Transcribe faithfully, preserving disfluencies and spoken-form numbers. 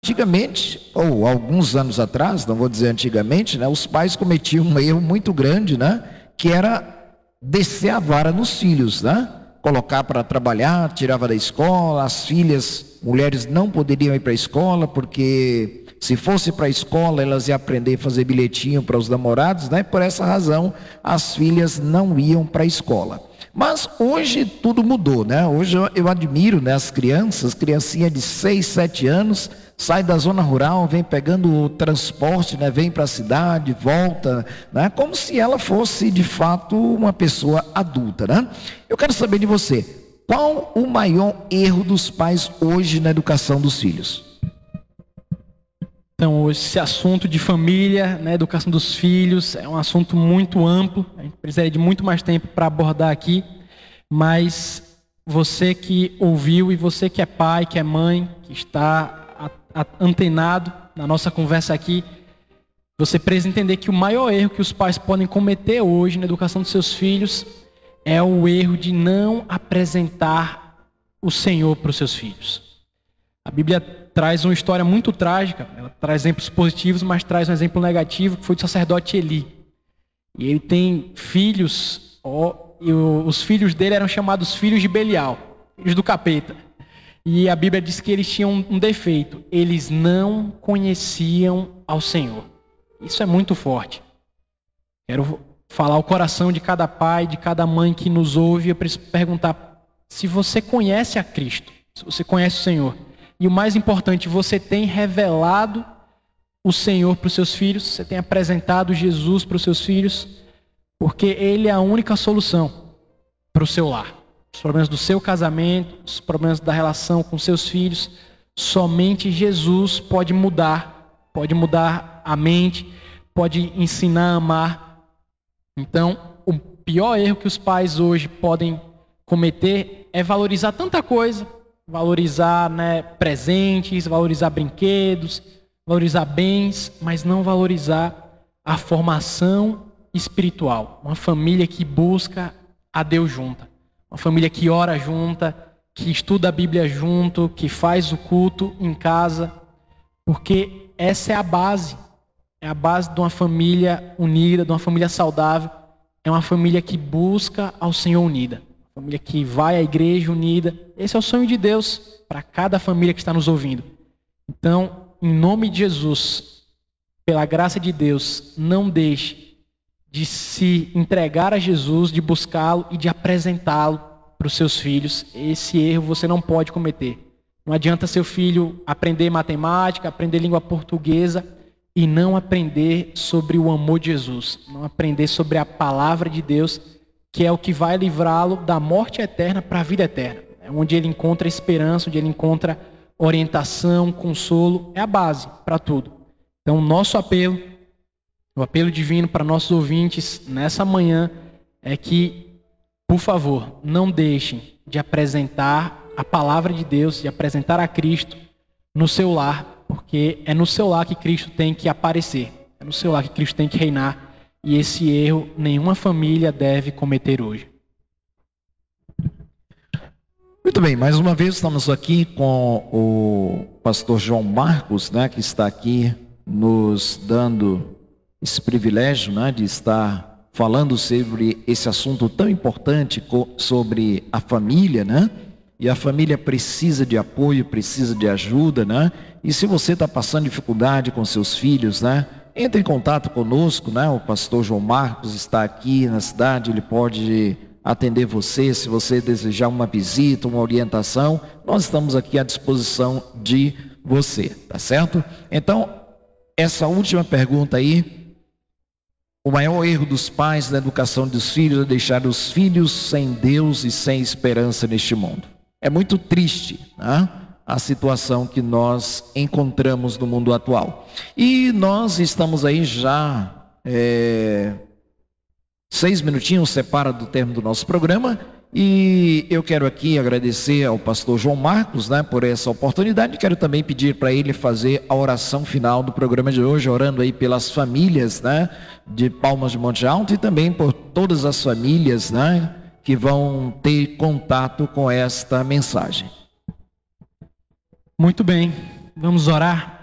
Antigamente, ou alguns anos atrás, não vou dizer antigamente, né, os pais cometiam um erro muito grande, né, que era descer a vara nos filhos, né, colocar para trabalhar, tirava da escola, as filhas, mulheres não poderiam ir para a escola, porque se fosse para a escola elas iam aprender a fazer bilhetinho para os namorados, né, por essa razão as filhas não iam para a escola. Mas hoje tudo mudou, né? Hoje eu, eu admiro, né, as crianças, criancinha de seis, sete anos, sai da zona rural, vem pegando o transporte, né, vem para a cidade, volta, né, como se ela fosse de fato uma pessoa adulta, né? Eu quero saber de você, qual o maior erro dos pais hoje na educação dos filhos? Então, esse assunto de família, né, educação dos filhos, é um assunto muito amplo. A gente precisaria de muito mais tempo para abordar aqui. Mas você que ouviu e você que é pai, que é mãe, que está antenado na nossa conversa aqui, você precisa entender que o maior erro que os pais podem cometer hoje na educação dos seus filhos é o erro de não apresentar o Senhor para os seus filhos. A Bíblia traz uma história muito trágica, ela traz exemplos positivos, mas traz um exemplo negativo, que foi do sacerdote Eli. E ele tem filhos, ó, e os filhos dele eram chamados filhos de Belial, filhos do capeta. E a Bíblia diz que eles tinham um defeito, eles não conheciam ao Senhor. Isso é muito forte. Quero falar o coração de cada pai, de cada mãe que nos ouve, eu preciso perguntar se você conhece a Cristo, se você conhece o Senhor. E o mais importante, você tem revelado o Senhor para os seus filhos, você tem apresentado Jesus para os seus filhos, porque Ele é a única solução para o seu lar. Os problemas do seu casamento, os problemas da relação com seus filhos, somente Jesus pode mudar, pode mudar a mente, pode ensinar a amar. Então, o pior erro que os pais hoje podem cometer é valorizar tanta coisa, valorizar, né, presentes, valorizar brinquedos, valorizar bens, mas não valorizar a formação espiritual. Uma família que busca a Deus junta. Uma família que ora junta, que estuda a Bíblia junto, que faz o culto em casa. Porque essa é a base. É a base de uma família unida, de uma família saudável. É uma família que busca ao Senhor unida. Família que vai à igreja unida. Esse é o sonho de Deus para cada família que está nos ouvindo. Então, em nome de Jesus, pela graça de Deus, não deixe de se entregar a Jesus, de buscá-lo e de apresentá-lo para os seus filhos. Esse erro você não pode cometer. Não adianta seu filho aprender matemática, aprender língua portuguesa e não aprender sobre o amor de Jesus, não aprender sobre a palavra de Deus, que é o que vai livrá-lo da morte eterna para a vida eterna. É onde ele encontra esperança, onde ele encontra orientação, consolo, é a base para tudo. Então, o nosso apelo, o apelo divino para nossos ouvintes nessa manhã é que, por favor, não deixem de apresentar a palavra de Deus, de apresentar a Cristo no seu lar, porque é no seu lar que Cristo tem que aparecer, é no seu lar que Cristo tem que reinar. E esse erro nenhuma família deve cometer hoje. Muito bem, mais uma vez estamos aqui com o pastor João Marcos, né, que está aqui nos dando esse privilégio, né, de estar falando sobre esse assunto tão importante sobre a família, né? E a família precisa de apoio, precisa de ajuda, né? E se você está passando dificuldade com seus filhos, né? Entre em contato conosco, né? O pastor João Marcos está aqui na cidade, ele pode atender você, se você desejar uma visita, uma orientação, nós estamos aqui à disposição de você, tá certo? Então, essa última pergunta aí, o maior erro dos pais na educação dos filhos é deixar os filhos sem Deus e sem esperança neste mundo. É muito triste, né? A situação que nós encontramos no mundo atual. E nós estamos aí já é, seis minutinhos separa do termo do nosso programa, e eu quero aqui agradecer ao pastor João Marcos, né, por essa oportunidade. Quero também pedir para ele fazer a oração final do programa de hoje, orando aí pelas famílias, né, de Palmas de Monte Alto e também por todas as famílias, né, que vão ter contato com esta mensagem. Muito bem. Vamos orar.